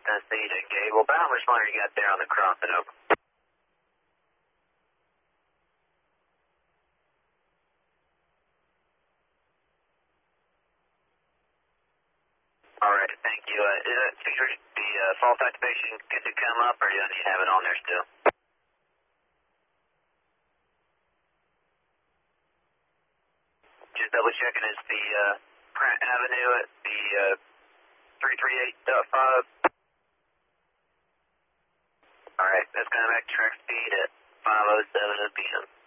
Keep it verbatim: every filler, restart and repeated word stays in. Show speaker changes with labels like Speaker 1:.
Speaker 1: Tennessee to Gable. About how much longer you got there on the crossing over? All right, thank you. Uh, is that security, the uh, false activation good to come up, or do you need to have it on there still? Just double checking, is the uh, Pratt Avenue at the uh, three three eight point five? All right, that's going to back track speed at five oh seven P M